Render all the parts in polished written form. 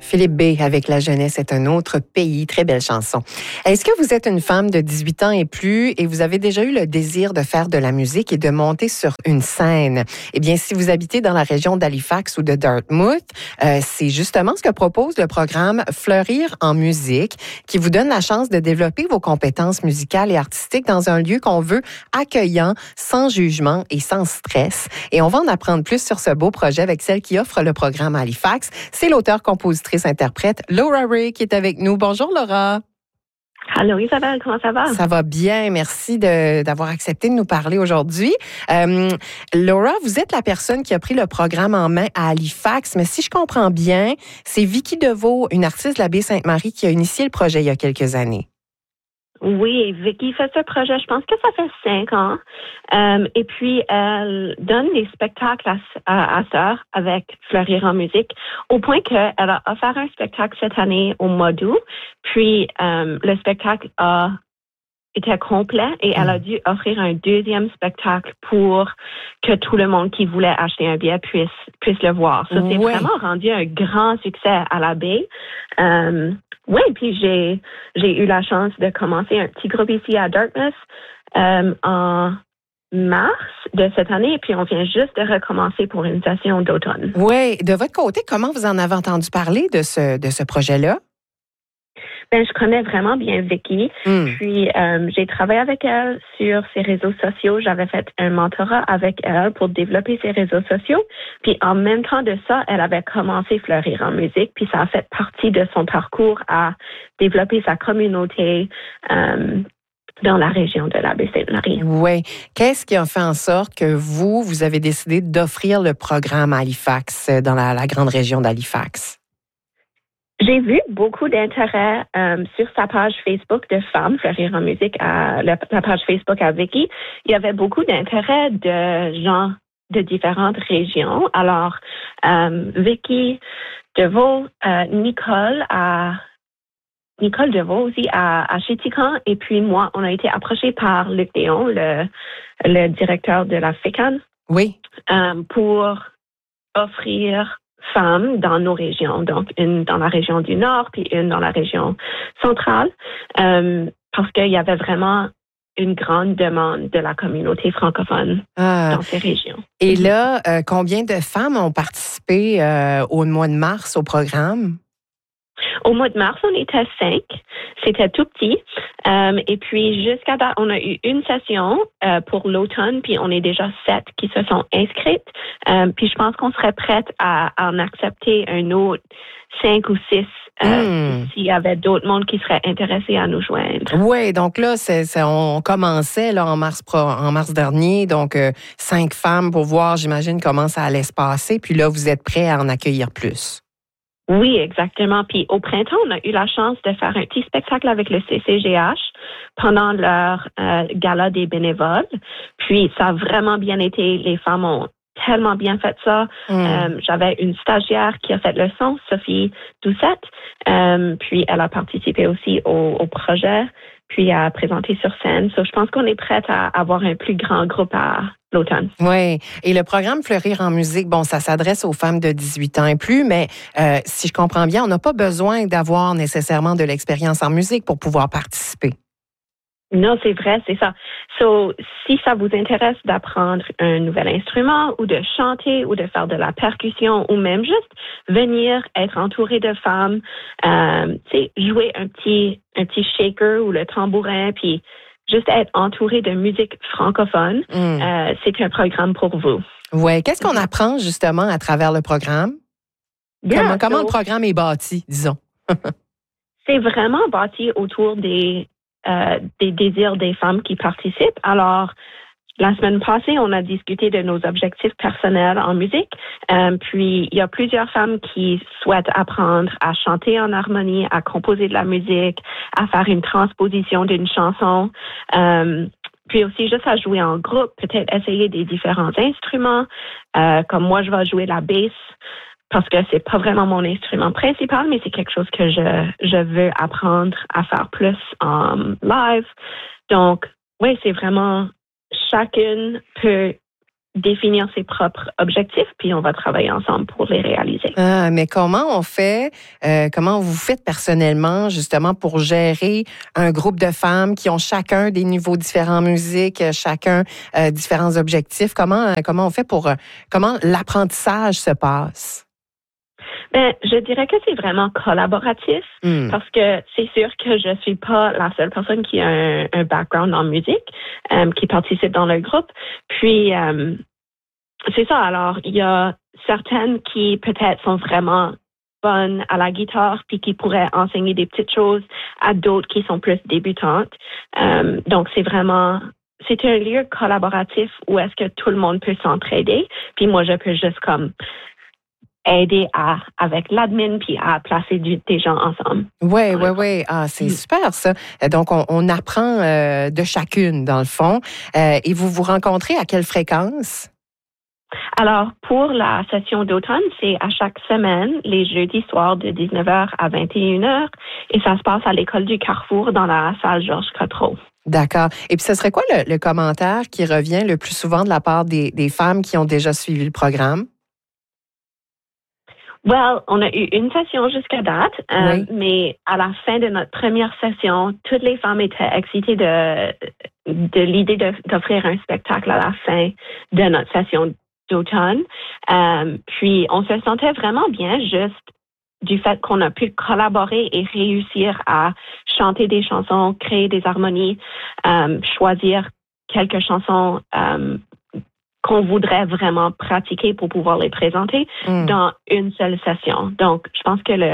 Philippe B. avec La jeunesse est un autre pays. Très belle chanson. Est-ce que vous êtes une femme de 18 ans et plus et vous avez déjà eu le désir de faire de la musique et de monter sur une scène? Eh bien, si vous habitez dans la région d'Halifax ou de Dartmouth, c'est justement ce que propose le programme Fleurir en musique qui vous donne la chance de développer vos compétences musicales et artistiques dans un lieu qu'on veut accueillant, sans jugement et sans stress. Et on va en apprendre plus sur ce beau projet avec celle qui offre le programme à Halifax. C'est l'auteur-compositrice-interprète Laura Ray qui est avec nous. Bonjour Laura. Allô Isabelle, comment ça va? Ça va bien, merci d'avoir accepté de nous parler aujourd'hui. Laura, vous êtes la personne qui a pris le programme en main à Halifax, mais si je comprends bien, c'est Vicky Deveau, une artiste de la Baie-Sainte-Marie, qui a initié le projet il y a quelques années. Oui, Vicky fait ce projet, je pense que ça fait 5 ans. Et puis, elle donne des spectacles à ça avec Fleurir en musique, au point qu'elle a offert un spectacle cette année au mois d'août. Puis, le spectacle était complet et elle a dû offrir un deuxième spectacle pour que tout le monde qui voulait acheter un billet puisse le voir. Ça, c'est vraiment rendu un grand succès à la baie. Oui, puis j'ai eu la chance de commencer un petit groupe ici à Dartmouth en mars de cette année, et puis on vient juste de recommencer pour une session d'automne. Oui, de votre côté, comment vous en avez entendu parler de ce projet-là? Ben, je connais vraiment bien Vicky. Puis, j'ai travaillé avec elle sur ses réseaux sociaux. J'avais fait un mentorat avec elle pour développer ses réseaux sociaux. Puis, en même temps de ça, elle avait commencé Fleurir en musique. Puis, ça a fait partie de son parcours à développer sa communauté dans la région de la Baie-Sainte-Marie. Oui. Qu'est-ce qui a fait en sorte que vous avez décidé d'offrir le programme à Halifax, dans la grande région d'Halifax? J'ai vu beaucoup d'intérêt sur sa page Facebook de femmes, Fleurir en musique, la page Facebook à Vicky. Il y avait beaucoup d'intérêt de gens de différentes régions. Alors, Vicky Deveau, Nicole Deveau aussi à Chéticamp, et puis moi, on a été approchés par Luc Déon, le directeur de la FECAN, oui, pour offrir femmes dans nos régions, donc une dans la région du Nord, puis une dans la région centrale, parce qu'il y avait vraiment une grande demande de la communauté francophone dans ces régions. Et là, combien de femmes ont participé au mois de mars au programme? Au mois de mars, on était 5. C'était tout petit. Et puis, jusqu'à date, on a eu une session pour l'automne, puis on est déjà 7 qui se sont inscrites. Puis, je pense qu'on serait prête à en accepter un autre 5 ou 6 s'il y avait d'autres mondes qui seraient intéressés à nous joindre. Oui, donc là, on commençait là, en mars dernier, donc 5 femmes pour voir, j'imagine, comment ça allait se passer. Puis là, vous êtes prêts à en accueillir plus. Oui, exactement. Puis au printemps, on a eu la chance de faire un petit spectacle avec le CCGH pendant leur gala des bénévoles. Puis ça a vraiment bien été. Les femmes ont tellement bien fait ça. J'avais une stagiaire qui a fait le son, Sophie Doucette. Puis elle a participé aussi au projet, puis à présenter sur scène. So, je pense qu'on est prête à avoir un plus grand groupe à l'automne. Oui. Et le programme Fleurir en musique, bon, ça s'adresse aux femmes de 18 ans et plus, mais si je comprends bien, on n'a pas besoin d'avoir nécessairement de l'expérience en musique pour pouvoir participer. Non, c'est vrai, c'est ça. So, si ça vous intéresse d'apprendre un nouvel instrument ou de chanter ou de faire de la percussion ou même juste venir être entouré de femmes, jouer un petit shaker ou le tambourin, puis juste être entouré de musique francophone, c'est un programme pour vous. Oui. Qu'est-ce qu'on apprend justement à travers le programme? Comment le programme est bâti, disons? C'est vraiment bâti autour des désirs des femmes qui participent. Alors, la semaine passée, on a discuté de nos objectifs personnels en musique. Puis, il y a plusieurs femmes qui souhaitent apprendre à chanter en harmonie, à composer de la musique, à faire une transposition d'une chanson. Puis aussi, juste à jouer en groupe, peut-être essayer des différents instruments. Comme moi, je vais jouer la basse, parce que c'est pas vraiment mon instrument principal, mais c'est quelque chose que je veux apprendre à faire plus en live. Donc, oui, c'est vraiment chacune peut définir ses propres objectifs, puis on va travailler ensemble pour les réaliser. Ah, mais comment comment vous faites personnellement, justement, pour gérer un groupe de femmes qui ont chacun des niveaux différents en musique, chacun différents objectifs? Comment on fait comment l'apprentissage se passe? Je dirais que c'est vraiment collaboratif parce que c'est sûr que je suis pas la seule personne qui a un background en musique, qui participe dans le groupe. Puis, c'est ça. Alors, il y a certaines qui peut-être sont vraiment bonnes à la guitare puis qui pourraient enseigner des petites choses à d'autres qui sont plus débutantes. Donc, c'est un lieu collaboratif où est-ce que tout le monde peut s'entraider. Puis moi, je peux juste aider avec l'admin puis à placer des gens ensemble. Oui. Ah, c'est super ça. Donc, on apprend de chacune, dans le fond. Et vous vous rencontrez à quelle fréquence? Alors, pour la session d'automne, c'est à chaque semaine, les jeudis soirs de 19h à 21h. Et ça se passe à l'école du Carrefour dans la salle Georges Cotreau. D'accord. Et puis, ce serait quoi le commentaire qui revient le plus souvent de la part des femmes qui ont déjà suivi le programme? On a eu une session jusqu'à date, mais à la fin de notre première session, toutes les femmes étaient excitées de l'idée d'offrir un spectacle à la fin de notre session d'automne. Puis, on se sentait vraiment bien juste du fait qu'on a pu collaborer et réussir à chanter des chansons, créer des harmonies, choisir quelques chansons qu'on voudrait vraiment pratiquer pour pouvoir les présenter dans une seule session. Donc, je pense que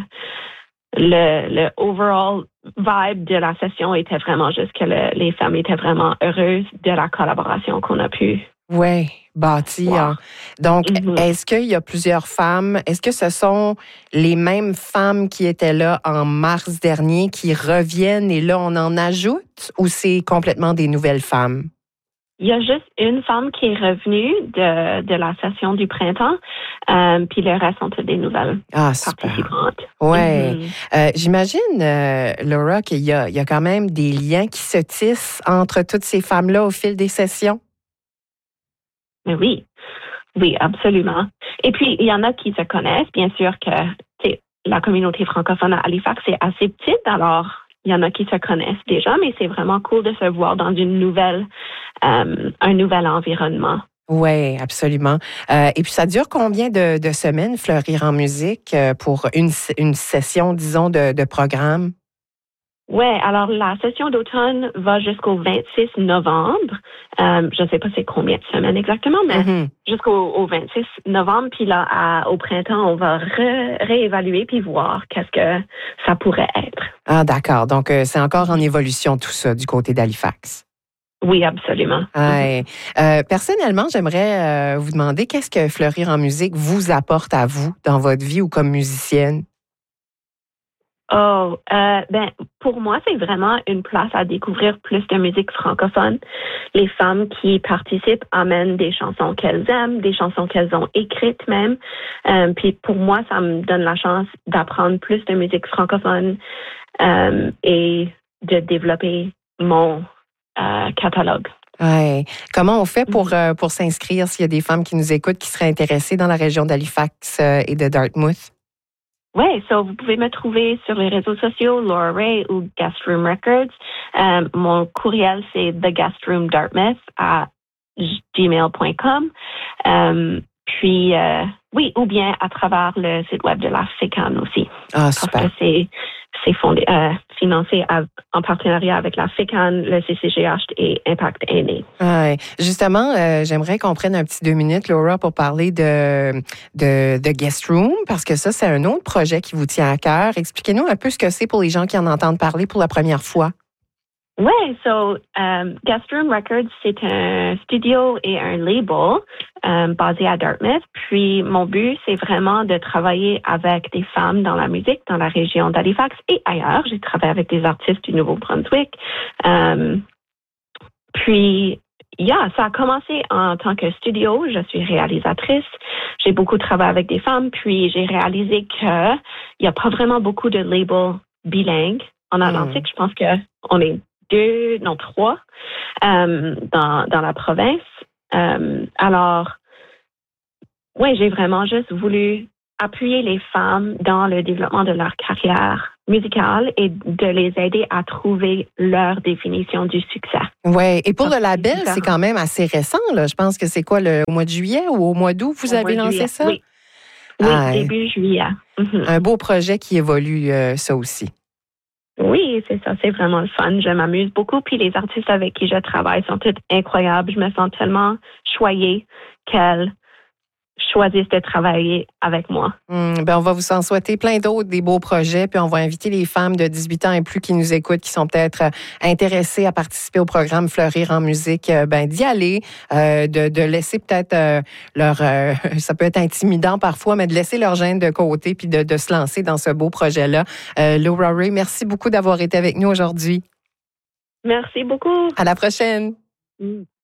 le overall vibe de la session était vraiment juste que les femmes étaient vraiment heureuses de la collaboration qu'on a pu bâtir. Wow. Donc, est-ce qu'il y a plusieurs femmes? Est-ce que ce sont les mêmes femmes qui étaient là en mars dernier qui reviennent et là, on en ajoute ou c'est complètement des nouvelles femmes? Il y a juste une femme qui est revenue de la session du printemps, puis le reste sont toutes des nouvelles participantes. Oui. J'imagine, Laura, qu'il y a quand même des liens qui se tissent entre toutes ces femmes-là au fil des sessions. Mais oui, absolument. Et puis, il y en a qui se connaissent. Bien sûr que la communauté francophone à Halifax est assez petite, alors il y en a qui se connaissent déjà, mais c'est vraiment cool de se voir dans un nouvel environnement. Oui, absolument. Et puis, ça dure combien de semaines, Fleurir en musique, pour une session, disons, de programme? Oui, alors la session d'automne va jusqu'au 26 novembre. Je ne sais pas c'est combien de semaines exactement, mais jusqu'au 26 novembre. Puis là, au printemps, on va réévaluer puis voir qu'est-ce que ça pourrait être. Ah, d'accord. Donc, c'est encore en évolution tout ça du côté d'Halifax. Oui, absolument. Personnellement, j'aimerais vous demander qu'est-ce que Fleurir en musique vous apporte à vous dans votre vie ou comme musicienne? Pour moi, c'est vraiment une place à découvrir plus de musique francophone. Les femmes qui participent amènent des chansons qu'elles aiment, des chansons qu'elles ont écrites même. Puis pour moi, ça me donne la chance d'apprendre plus de musique francophone et de développer mon catalogue. Ouais. Comment on fait pour s'inscrire s'il y a des femmes qui nous écoutent qui seraient intéressées dans la région d'Halifax et de Dartmouth? Oui, vous pouvez me trouver sur les réseaux sociaux, Laura Ray ou Guest Room Records. Mon courriel, c'est theguestroomdartmouth@gmail.com. Ou bien à travers le site web de la FECAN aussi. Ah, super. Parce que c'est financé en partenariat avec la FECAN, le CCGH et Impact Aîné. Ouais. Justement, j'aimerais qu'on prenne un petit 2 minutes, Laura, pour parler de Guest Room, parce que ça, c'est un autre projet qui vous tient à cœur. Expliquez-nous un peu ce que c'est pour les gens qui en entendent parler pour la première fois. Oui, Guest Room Records, c'est un studio et un label basé à Dartmouth. Puis, mon but, c'est vraiment de travailler avec des femmes dans la musique, dans la région d'Halifax et ailleurs. J'ai travaillé avec des artistes du Nouveau-Brunswick. Ça a commencé en tant que studio. Je suis réalisatrice. J'ai beaucoup travaillé avec des femmes. Puis, j'ai réalisé qu'il n'y a pas vraiment beaucoup de labels bilingues en Atlantique. Je pense qu'on est 3 dans la province. Alors, oui, j'ai vraiment juste voulu appuyer les femmes dans le développement de leur carrière musicale et de les aider à trouver leur définition du succès. Oui, et pour le label, c'est quand même assez récent, là. Je pense que c'est quoi, au mois de juillet ou au mois d'août, vous avez lancé ça? Oui, début juillet. Mm-hmm. Un beau projet qui évolue, ça aussi. Oui, c'est ça, c'est vraiment le fun. Je m'amuse beaucoup, puis les artistes avec qui je travaille sont toutes incroyables. Je me sens tellement choyée qu'elles choisissent de travailler avec moi. On va vous en souhaiter plein d'autres, des beaux projets, puis on va inviter les femmes de 18 ans et plus qui nous écoutent, qui sont peut-être intéressées à participer au programme Fleurir en musique, d'y aller, de laisser peut-être leur... ça peut être intimidant parfois, mais de laisser leur gêne de côté, puis de se lancer dans ce beau projet-là. Laura Ray, merci beaucoup d'avoir été avec nous aujourd'hui. Merci beaucoup. À la prochaine.